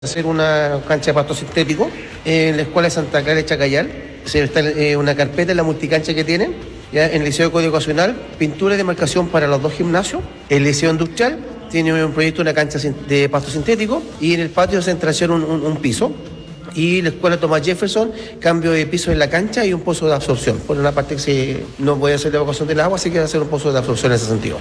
Hacer una cancha de pasto sintético en la Escuela de Santa Clara de Chacayal. Está una carpeta en la multicancha que tienen, ya en el Liceo de Código Educacional, pintura y demarcación para los dos gimnasios. El Liceo Industrial tiene un proyecto de una cancha de pasto sintético y en el patio se centración un piso. Y la Escuela Thomas Jefferson, cambio de piso en la cancha y un pozo de absorción. Por una parte que no voy a hacer la evacuación del agua, así que voy a hacer un pozo de absorción en ese sentido.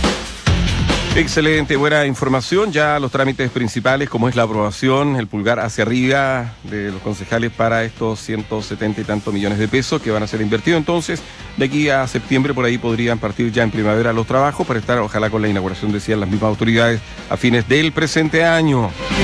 Excelente, buena información. Ya los trámites principales, como es la aprobación, el pulgar hacia arriba de los concejales para estos 170 y tantos millones de pesos que van a ser invertidos. Entonces, de aquí a septiembre, por ahí podrían partir ya en primavera los trabajos para estar, ojalá, con la inauguración, decían las mismas autoridades, a fines del presente año.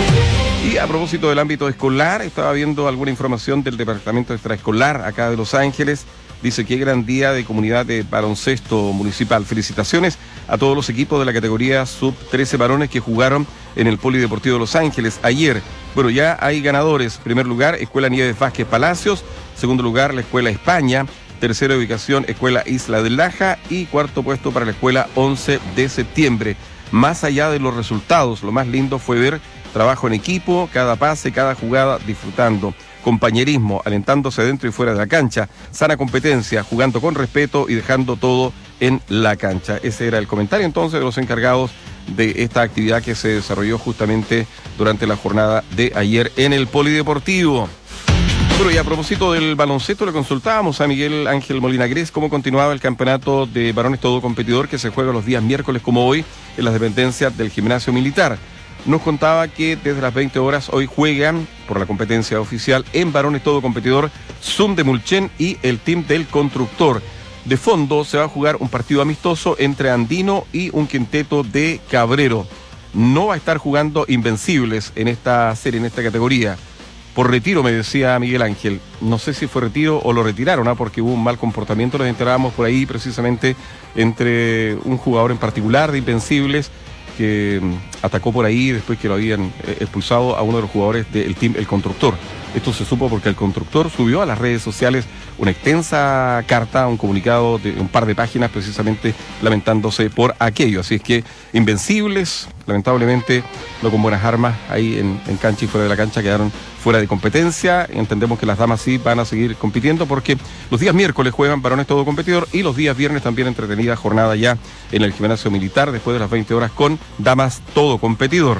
Y a propósito del ámbito escolar, estaba viendo alguna información del departamento extraescolar acá de Los Ángeles. Dice que gran día de comunidad de baloncesto municipal. Felicitaciones a todos los equipos de la categoría sub-13 varones que jugaron en el Polideportivo de Los Ángeles ayer. Bueno, ya hay ganadores. Primer lugar, Escuela Nieves Vázquez Palacios. Segundo lugar, la Escuela España. Tercera ubicación, Escuela Isla del Laja. Y cuarto puesto para la Escuela 11 de septiembre. Más allá de los resultados, lo más lindo fue ver trabajo en equipo, cada pase, cada jugada, disfrutando. Compañerismo, alentándose dentro y fuera de la cancha, sana competencia, jugando con respeto y dejando todo en la cancha. Ese era el comentario entonces de los encargados de esta actividad que se desarrolló justamente durante la jornada de ayer en el Polideportivo. Bueno, y a propósito del baloncesto, le consultábamos a Miguel Ángel Molina Gres cómo continuaba el campeonato de varones todo competidor que se juega los días miércoles como hoy en las dependencias del gimnasio militar. Nos contaba que desde las 20 horas hoy juegan por la competencia oficial en varones todo competidor Zoom de Mulchen y el team del constructor. De fondo se va a jugar un partido amistoso entre Andino y un quinteto de Cabrero. No va a estar jugando Invencibles en esta serie, en esta categoría. Por retiro, me decía Miguel Ángel. No sé si fue retiro o lo retiraron, porque hubo un mal comportamiento. Nos enterábamos por ahí precisamente entre un jugador en particular de Invencibles que atacó por ahí después que lo habían expulsado a uno de los jugadores del team El Constructor. Esto se supo porque el Constructor subió a las redes sociales una extensa carta, un comunicado de un par de páginas precisamente lamentándose por aquello. Así es que Invencibles, lamentablemente, no con buenas armas, ahí en cancha y fuera de la cancha quedaron fuera de competencia. Entendemos que las damas sí van a seguir compitiendo porque los días miércoles juegan varones todo competidor y los días viernes también entretenida jornada ya en el gimnasio militar después de las 20 horas con damas todo competidor.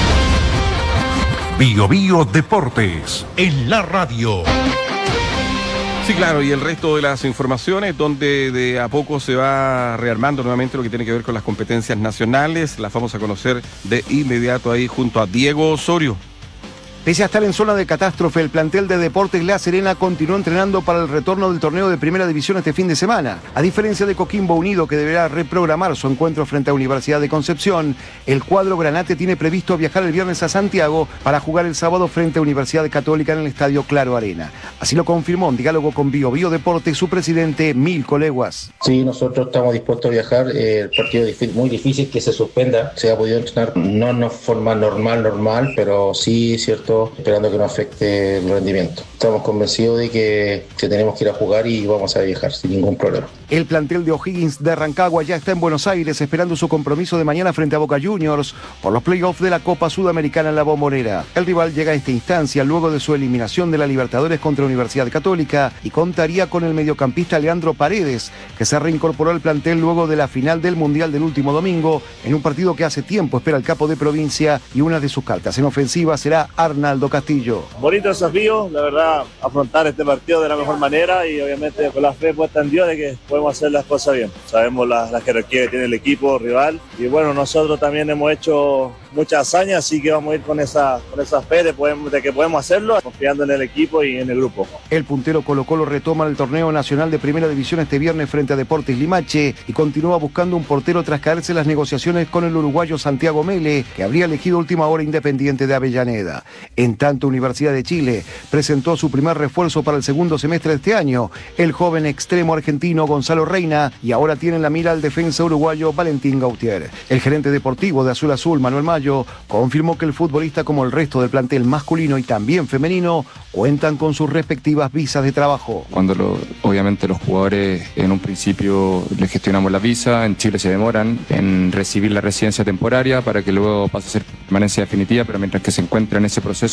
Bio Bio Deportes en la radio. Sí, claro, y el resto de las informaciones donde de a poco se va rearmando nuevamente lo que tiene que ver con las competencias nacionales, las vamos a conocer de inmediato ahí junto a Diego Osorio. Pese a estar en zona de catástrofe, el plantel de Deportes La Serena continuó entrenando para el retorno del torneo de Primera División este fin de semana. A diferencia de Coquimbo Unido, que deberá reprogramar su encuentro frente a Universidad de Concepción, el cuadro granate tiene previsto viajar el viernes a Santiago para jugar el sábado frente a Universidad Católica en el Estadio Claro Arena. Así lo confirmó en diálogo con Bio Bio Deportes su presidente Milko Leguas. Sí, nosotros estamos dispuestos a viajar. El partido es muy difícil que se suspenda. Se ha podido entrenar no en forma normal, pero sí, cierto, esperando que no afecte el rendimiento. Estamos convencidos de que tenemos que ir a jugar y vamos a viajar sin ningún problema. El plantel de O'Higgins de Rancagua ya está en Buenos Aires esperando su compromiso de mañana frente a Boca Juniors por los playoffs de la Copa Sudamericana en la Bombonera. El rival llega a esta instancia luego de su eliminación de la Libertadores contra Universidad Católica y contaría con el mediocampista Leandro Paredes, que se reincorporó al plantel luego de la final del Mundial del último domingo en un partido que hace tiempo espera el capo de provincia y una de sus cartas en ofensiva será Arnaldo Castillo. Bonito desafío, la verdad, afrontar este partido de la mejor manera y obviamente con la fe puesta en Dios de que podemos hacer las cosas bien. Sabemos las que requiere tiene el equipo rival y bueno, nosotros también hemos hecho muchas hazañas, así que vamos a ir con esa fe de que podemos hacerlo, confiando en el equipo y en el grupo. El puntero Colo-Colo retoma el torneo nacional de Primera División este viernes frente a Deportes Limache y continúa buscando un portero tras caerse las negociaciones con el uruguayo Santiago Mele, que habría elegido última hora Independiente de Avellaneda. En tanto, Universidad de Chile presentó su primer refuerzo para el segundo semestre de este año, el joven extremo argentino Gonzalo Reina, y ahora tiene en la mira al defensa uruguayo Valentín Gautier. El gerente deportivo de Azul Azul, Manuel Mayo, uruguayo confirmó que el futbolista, como el resto del plantel masculino y también femenino, cuentan con sus respectivas visas de trabajo. Cuando obviamente los jugadores en un principio les gestionamos la visa, en Chile se demoran en recibir la residencia temporaria para que luego pase a ser permanencia definitiva, pero mientras que se encuentra en ese proceso